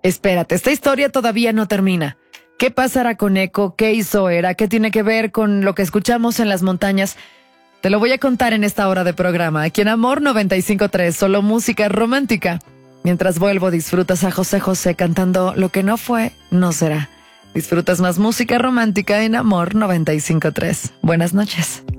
Espérate, esta historia todavía no termina. ¿Qué pasará con Eco? ¿Qué hizo Era? ¿Qué tiene que ver con lo que escuchamos en las montañas? Te lo voy a contar en esta hora de programa. Aquí en Amor 95.3, solo música romántica. Mientras vuelvo, disfrutas a José José cantando Lo que no fue, no será. Disfrutas más música romántica en Amor 95.3. Buenas noches.